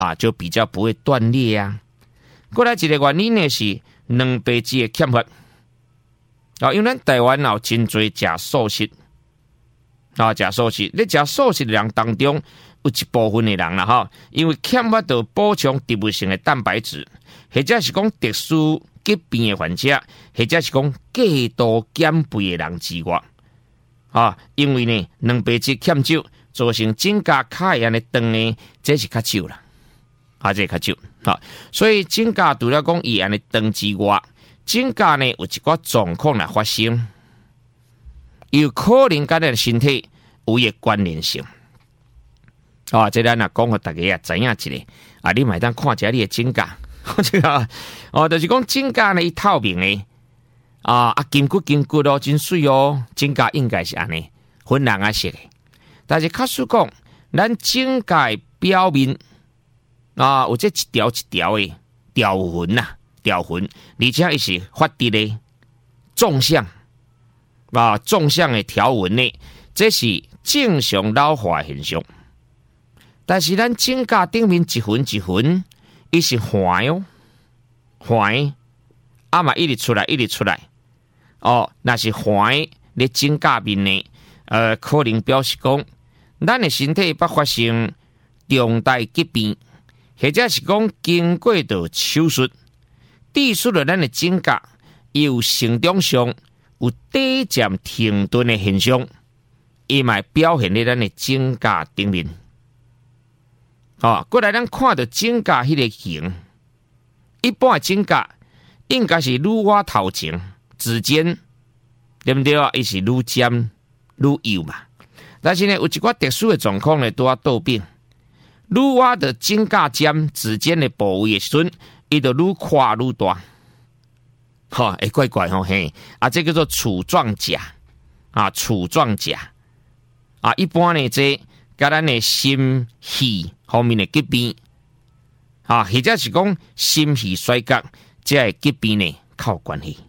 就比较不会断裂啊。过来一个原因呢是蛋白质的缺乏因为咱台湾真多吃素食吃素食，你吃素食的人当中有一部分的人啦因为欠乏到补充植物性的蛋白质，或者是讲特殊疾病的患者，或者是讲过度减肥的人之外因为呢蛋白质欠少，造成增加卡盐的长呢，这是较少啦这较少所以增加除了讲伊安尼长之外，增加呢有一寡状况来发生，有可能跟咱的身体有一个关联性这咱讲给大家也知影一下你买当看一下你的指甲就是讲指甲呢伊透明的筋骨真水指甲应该是安尼粉红色的，但是假使讲咱指甲的表面有这一条一条的条纹而且伊是发直的纵向纵向的条纹呢，这是正常老化的现象。但是咱指甲顶面一痕一痕，伊是环嘛一直出来那是环咧指甲面呢可能表示讲咱的身体捌发生重大疾病，或者是讲经过到手术，致使了咱的指甲有成长上有短暂停顿的现象，伊嘛表现在咱的指甲顶面过来咱看到指甲迄个形，一般的指甲应该是愈挖头前指尖，对不对伊是愈尖愈幼嘛。但是呢有一寡特殊的状况呢拄倒变，愈挖的指甲尖指尖的部位的时阵，伊就愈宽愈大会怪怪嘿这叫做杵状甲杵状甲一般呢这跟咱的心肺方面的疾病或者是讲心肺衰竭这个疾病呢较有关系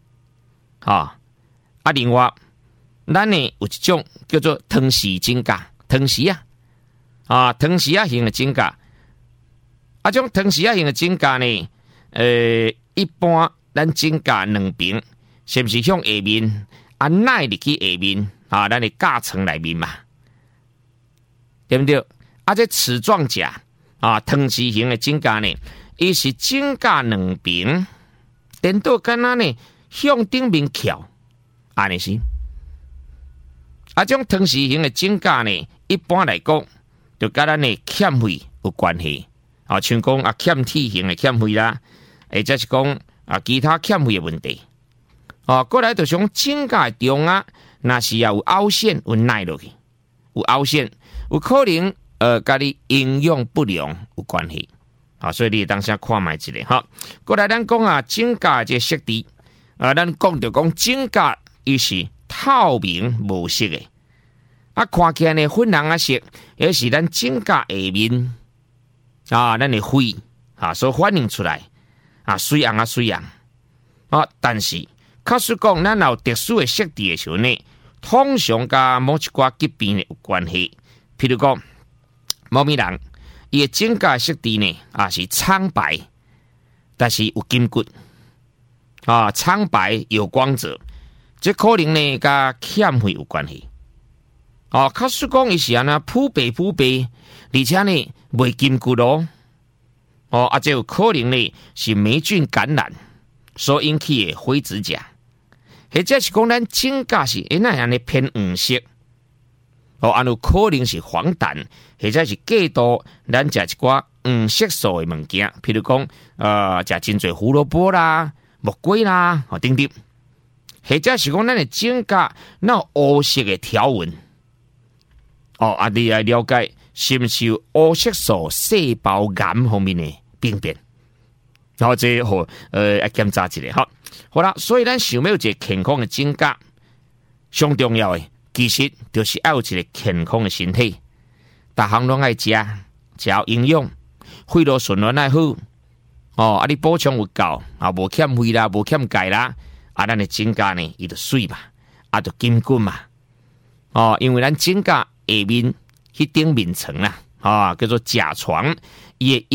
另外咱呢有一种叫做汤匙指甲，汤匙汤匙型的指甲这种汤匙型的指甲呢一般咱指甲两边是不是向下面耐入去下面咱的甲层内面嘛，对不对这齿状甲汤匙型的指甲呢，伊是指甲两边颠倒敢若呢向顶面翘安尼是这种汤匙型的指甲呢，一般来讲就跟咱的欠肺有关系像讲欠铁型的欠肺啦，或者是讲其他欠肺的问题过来就是讲指甲中若是有凹陷有耐落去，有凹陷有可能跟你营养不良有关系所以你当下看卖一下过来咱讲指甲这色质咱讲到讲指甲伊是透明无色的看起来呢粉红色，也是咱指甲下面咱的血所反映出来水红但是假使讲咱有特殊的色质的时候呢，通常跟某一寡疾病有关系。譬如讲猫咪人伊的指甲色质呢是苍白，但是有筋骨苍白有光泽，这可能呢跟欠肺有关系假使讲伊是扑白，而且呢袂筋骨这有可能呢是霉菌感染所引起的灰指甲，或者是讲咱指甲是那样的偏黄色有可能是黄疸，或者是过度咱食一寡黄色素的物件，譬如讲食真侪胡萝卜啦、木瓜啦等等，或者是讲咱的指甲那有黑色的条纹你来了解是不是有黑色素细胞癌方面的病变，然后这要检查一下好啦，所以咱想要一个健康的指甲，上重要的其实就是要有一个健康的身体，每项拢爱食有营养，血路循环爱好你补充有够无欠肺啦，无欠钙啦咱的指甲呢伊就水嘛就筋骨嘛因为咱指甲下面迄顶面层叫做甲床， 也